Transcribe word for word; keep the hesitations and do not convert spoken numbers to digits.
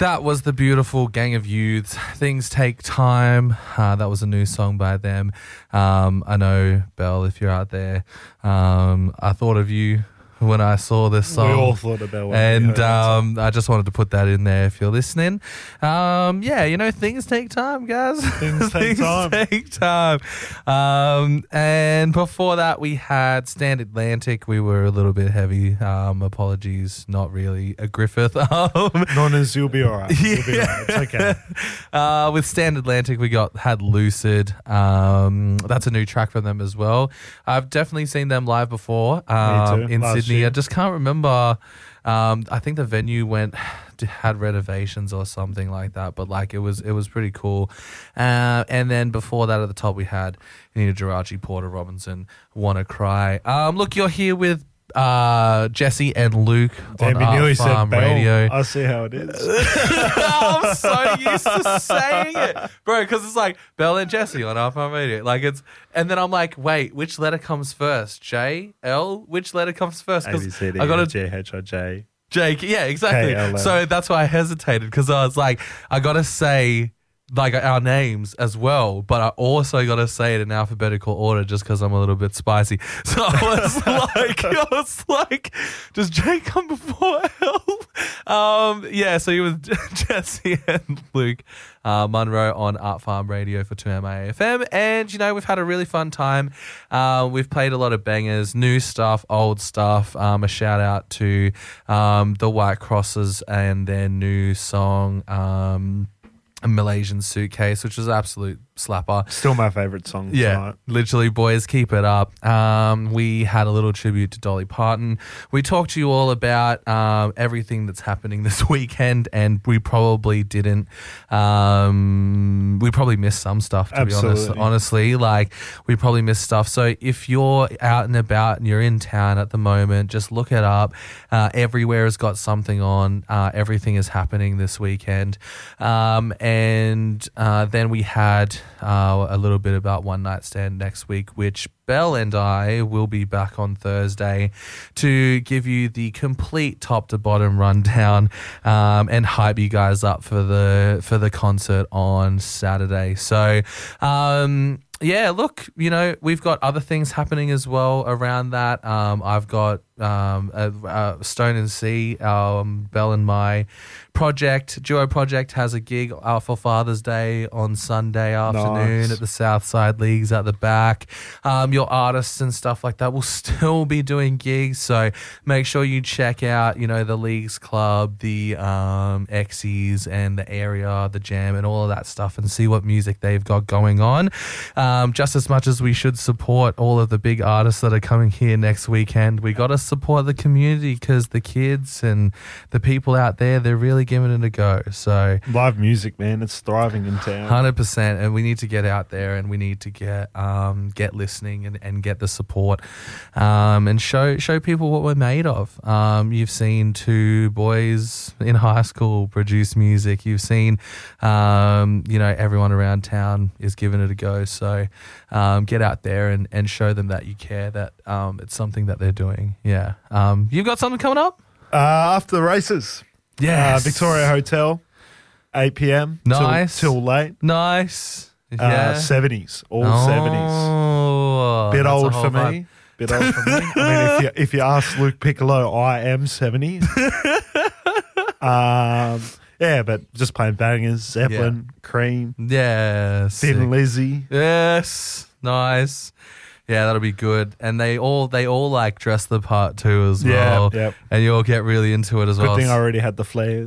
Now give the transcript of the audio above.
That was the beautiful Gang of Youths. Things Take Time. Uh, that was a new song by them. Um, I know, Belle, if you're out there, um, I thought of you when I saw this song. We all thought about it. And um, I just wanted to put that in there if you're listening. Um, yeah, you know, things take time, guys. Things take things time. take time. Um, and before that, we had Stand Atlantic. We were a little bit heavy. Um, apologies, not really a Griffith. Um, Non as you'll be all right. You'll be all right. It's okay. Uh, with Stand Atlantic, we got had Lucid. Um, that's a new track from them as well. I've definitely seen them live before um, Me too. in Last Sydney. year. I just can't remember. Um, I think the venue went had renovations or something like that, but like it was it was pretty cool. Uh, and then before that, at the top, we had Nina Geraci, Porter Robinson, Wanna Cry. Um, look, you're here with uh, Jesse and Luke Damn, on you nearly Art said Farm Bell. Radio. I see how it is. I'm so used to saying it, bro, because it's like Bell and Jesse on Art Farm Radio. Like it's, and then I'm like, wait, which letter comes first? J, L? Which letter comes first? A B C D I got E a J H I J. Jake. Yeah, exactly. K L M. So that's why I hesitated, because I was like, I got to say like our names as well, but I also got to say it in alphabetical order just because I'm a little bit spicy. So I was like, I was like, does J come before L? Um, yeah, so you with Jesse and Luke uh, Munro on Art Farm Radio for two M A F M, and you know, we've had a really fun time. Uh, we've played a lot of bangers, new stuff, old stuff. Um, a shout out to um, the White Crosses and their new song, um, A Malaysian Suitcase, which is absolute slapper. Still my favourite song Yeah, tonight. literally, boys, keep it up. Um, we had a little tribute to Dolly Parton. We talked to you all about um, everything that's happening this weekend, and we probably didn't. Um, we probably missed some stuff, to be honest. Absolutely. Honestly, like we probably missed stuff. So if you're out and about and you're in town at the moment, just look it up. Uh, everywhere has got something on. Uh, everything is happening this weekend, um, and uh, then we had. Uh, a little bit about One Night Stand next week, which Belle and I will be back on Thursday to give you the complete top to bottom rundown um, and hype you guys up for the for the concert on Saturday. So um, yeah, look, you know, we've got other things happening as well around that. Um, I've got um, a, a Stone and Sea, um, Belle and my project, duo project, has a gig uh, for Father's Day on Sunday afternoon Nice. at the Southside Leagues at the back. Um, your artists and stuff like that will still be doing gigs, so make sure you check out, you know, the Leagues Club, the um, Xyz and the Area, the Jam and all of that stuff, and see what music they've got going on. Um, just as much as we should support all of the big artists that are coming here next weekend, we got to support the community, because the kids and the people out there, they're really giving it a go. So Live music, man. It's thriving in town. one hundred percent, and we need to get out there and we need to get um, get listening and, and get the support um, and show show people what we're made of. Um, you've seen two boys in high school produce music. You've seen, um, you know, everyone around town is giving it a go. So um, get out there and, and show them that you care, that um, it's something that they're doing. Yeah. Um, you've got something coming up? Uh, after the races. Yes. Uh, Victoria Hotel, eight p.m. Nice. Till, till late. Nice. Uh, Yeah. seventies. All Oh, seventies. Bit that's a old whole for vibe. me. Bit old for me. I mean, if you, if you ask Luke Piccolo, I am seventy. um, yeah, but just playing bangers. Zeppelin, Cream, Yes. Thin Lizzy. Yes. Nice. Yeah, that'll be good. And they all they all like dress the part too as Yeah, well. yep. And you all get really into it as Good well. thing I already had the flares.